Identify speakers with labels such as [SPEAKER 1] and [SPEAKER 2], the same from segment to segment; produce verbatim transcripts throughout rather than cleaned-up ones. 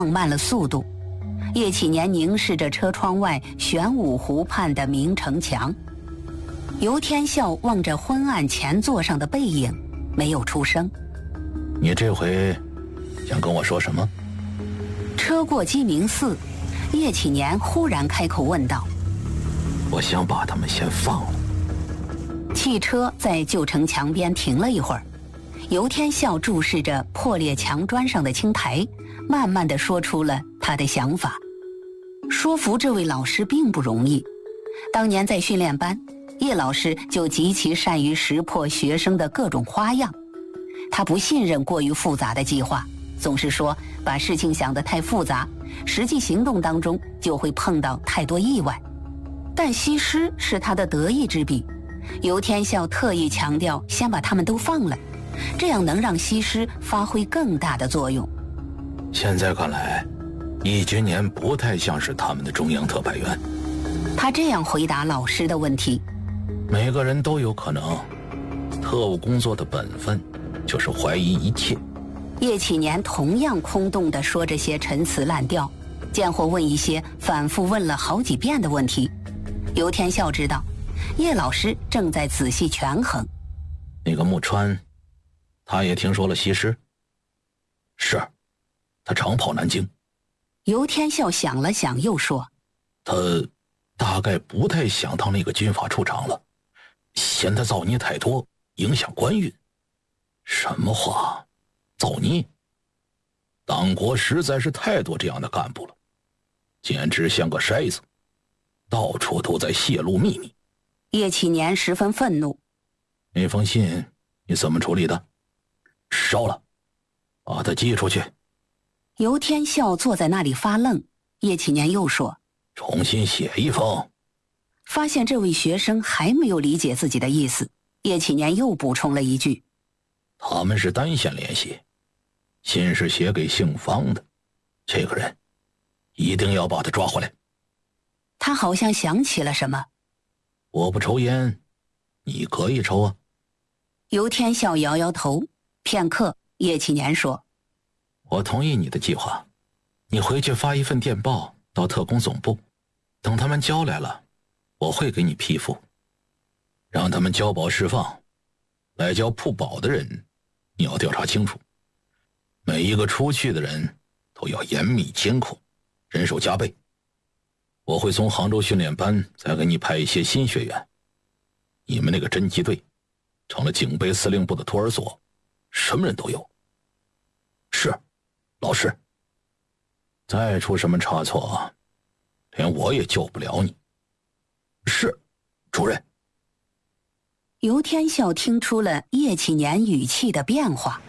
[SPEAKER 1] 慢了速度。叶启年凝视着车窗外玄武湖畔的明城墙，游天笑望着昏暗前座上的背影，没有出声。
[SPEAKER 2] 你这回想跟我说什么？
[SPEAKER 1] 车过鸡鸣寺，叶启年忽然开口问道：
[SPEAKER 2] 我想把他们先放了。
[SPEAKER 1] 汽车在旧城墙边停了一会儿，游天笑注视着破裂墙砖上的青苔，慢慢地说出了他的想法。说服这位老师并不容易，当年在训练班，叶老师就极其善于识破学生的各种花样。他不信任过于复杂的计划，总是说把事情想得太复杂，实际行动当中就会碰到太多意外。但西施是他的得意之笔，游天笑特意强调先把他们都放了，这样能让西施发挥更大的作用。
[SPEAKER 2] 现在看来，易君年不太像是他们的中央特派员。
[SPEAKER 1] 他这样回答老师的问题。
[SPEAKER 2] 每个人都有可能，特务工作的本分就是怀疑一切。
[SPEAKER 1] 叶启年同样空洞地说这些陈词滥调，见或问一些反复问了好几遍的问题。游天笑知道叶老师正在仔细权衡。
[SPEAKER 2] 那个木川，他也听说了西施？是，他常跑南京。
[SPEAKER 1] 游天笑想了想又说，
[SPEAKER 2] 他大概不太想当那个军阀处长了，嫌他造孽太多，影响官运。什么话？造孽？党国实在是太多这样的干部了，简直像个筛子，到处都在泄露秘密。
[SPEAKER 1] 叶启年十分愤怒。
[SPEAKER 2] 那封信你怎么处理的？烧了，把它寄出去。
[SPEAKER 1] 游天笑坐在那里发愣，叶启年又说，
[SPEAKER 2] 重新写一封。
[SPEAKER 1] 发现这位学生还没有理解自己的意思，叶启年又补充了一句，
[SPEAKER 2] 他们是单线联系，信是写给姓方的，这个人一定要把他抓回来。
[SPEAKER 1] 他好像想起了什么。
[SPEAKER 2] 我不抽烟，你可以抽啊。
[SPEAKER 1] 游天笑摇摇头，片刻，叶启年说，
[SPEAKER 2] 我同意你的计划，你回去发一份电报到特工总部，等他们交来了，我会给你批复，让他们交保释放。来交铺保的人你要调查清楚，每一个出去的人都要严密监控，人手加倍。我会从杭州训练班再给你派一些新学员，你们那个侦缉队成了警备司令部的托儿所，什么人都有。是，老师。再出什么差错，连我也救不了你。是，主任。
[SPEAKER 1] 游天笑听出了叶启年语气的变化。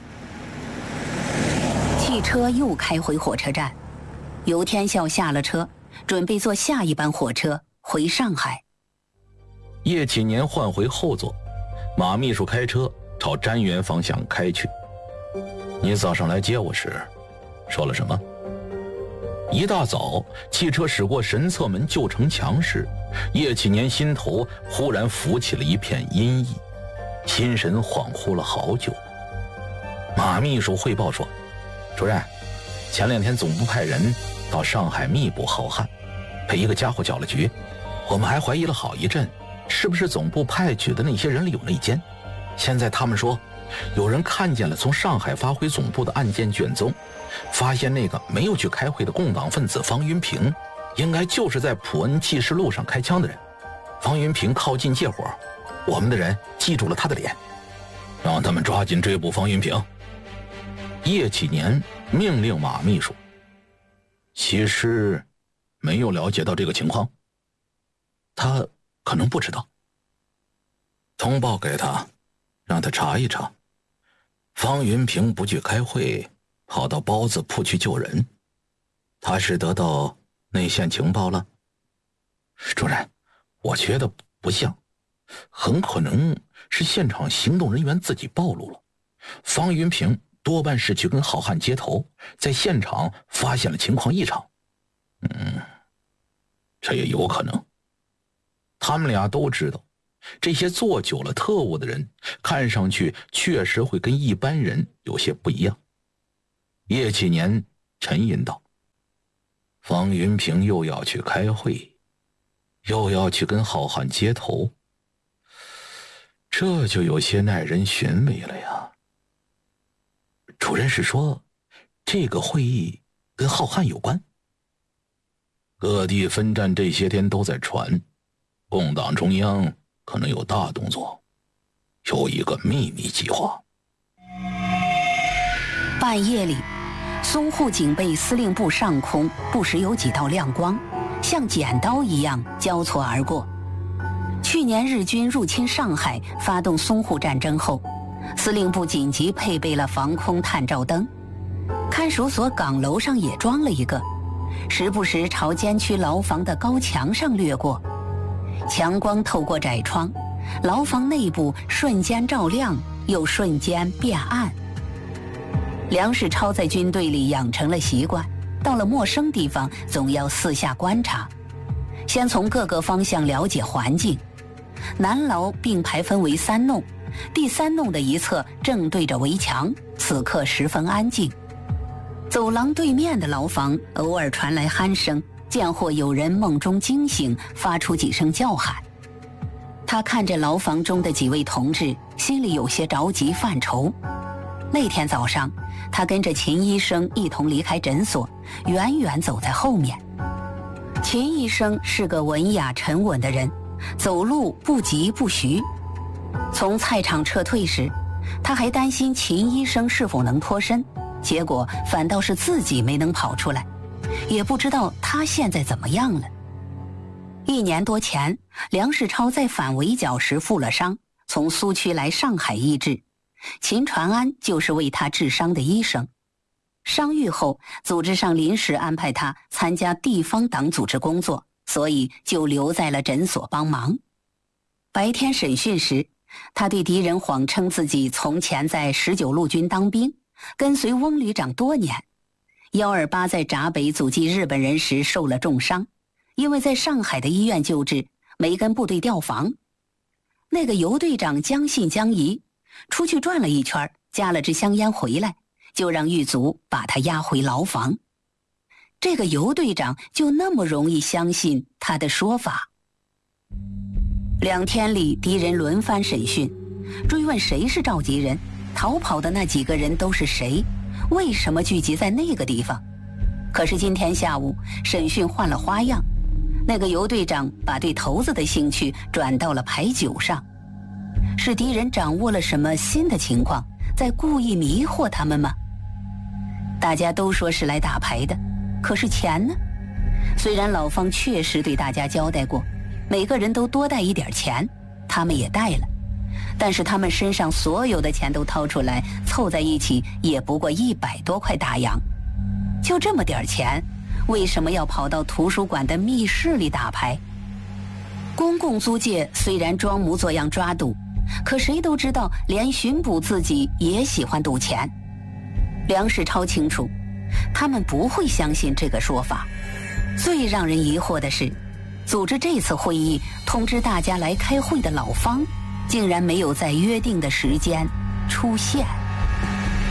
[SPEAKER 1] 汽车又开回火车站，游天笑下了车，准备坐下一班火车回上海。
[SPEAKER 2] 叶启年换回后座，马秘书开车朝瞻园方向开去。你早上来接我时说了什么？一大早汽车驶过神策门旧城墙时，叶启年心头忽然浮起了一片阴翳，心神恍惚了好久。马秘书汇报说，主任，前两天总部派人到上海密捕好汉，被一个家伙搅了局，我们还怀疑了好一阵，是不是总部派去的那些人里有内奸。现在他们说有人看见了从上海发回总部的案件卷宗，发现那个没有去开会的共党分子方云平应该就是在普恩记事录上开枪的人。方云平靠近借火，我们的人记住了他的脸，让他们抓紧追捕方云平。叶启年命令马秘书，其实没有了解到这个情况，他可能不知道。通报给他，让他查一查，方云平不去开会，跑到包子铺去救人，他是得到内线情报了？主任，我觉得不像，很可能是现场行动人员自己暴露了。方云平多半是去跟好汉接头，在现场发现了情况异常。嗯，这也有可能。他们俩都知道，这些做久了特务的人看上去确实会跟一般人有些不一样。叶启年沉吟道， 方云平又要去开会，又要去跟浩瀚接头，这就有些耐人寻味了呀。主任是说，这个会议跟浩瀚有关？各地分站这些天都在传，共党中央可能有大动作，有一个秘密计划。
[SPEAKER 1] 半夜里，淞沪警备司令部上空不时有几道亮光，像剪刀一样交错而过。去年日军入侵上海，发动淞沪战争后，司令部紧急配备了防空探照灯，看守所岗楼上也装了一个，时不时朝监区牢房的高墙上掠过。强光透过窄窗，牢房内部瞬间照亮，又瞬间变暗。梁世超在军队里养成了习惯，到了陌生地方总要四下观察，先从各个方向了解环境。南牢并排分为三弄，第三弄的一侧正对着围墙，此刻十分安静。走廊对面的牢房偶尔传来鼾声，见或有人梦中惊醒，发出几声叫喊。他看着牢房中的几位同志，心里有些着急犯愁。那天早上，他跟着秦医生一同离开诊所，远远走在后面。秦医生是个文雅沉稳的人，走路不急不徐。从菜场撤退时，他还担心秦医生是否能脱身，结果反倒是自己没能跑出来，也不知道他现在怎么样了。一年多前，梁世超在反围剿时负了伤，从苏区来上海医治，秦传安就是为他治伤的医生。伤愈后，组织上临时安排他参加地方党组织工作，所以就留在了诊所帮忙。白天审讯时，他对敌人谎称自己从前在十九路军当兵，跟随翁旅长多年。一二八在闸北阻击日本人时受了重伤，因为在上海的医院救治，没跟部队调防。那个尤队长将信将疑，出去转了一圈，夹了支香烟回来，就让狱卒把他押回牢房。这个尤队长就那么容易相信他的说法。两天里，敌人轮番审讯，追问谁是召集人，逃跑的那几个人都是谁，为什么聚集在那个地方。可是今天下午，审讯换了花样，那个尤队长把对头子的兴趣转到了牌九上。是敌人掌握了什么新的情况，在故意迷惑他们吗？大家都说是来打牌的，可是钱呢？虽然老方确实对大家交代过，每个人都多带一点钱，他们也带了，但是他们身上所有的钱都掏出来，凑在一起也不过一百多块大洋。就这么点钱，为什么要跑到图书馆的密室里打牌？公共租界虽然装模作样抓赌，可谁都知道，连巡捕自己也喜欢赌钱。梁世超清楚，他们不会相信这个说法。最让人疑惑的是，组织这次会议通知大家来开会的老方，竟然没有在约定的时间出现。